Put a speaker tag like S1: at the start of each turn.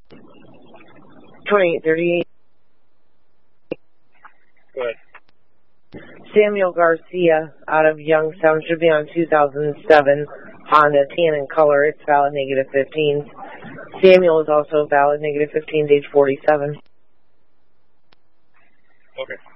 S1: 2838.
S2: Go ahead.
S1: Samuel Garcia out of Youngstown should be on 2007 Honda tan in color. It's valid -15. Samuel is also valid -15, age 47.
S2: Okay.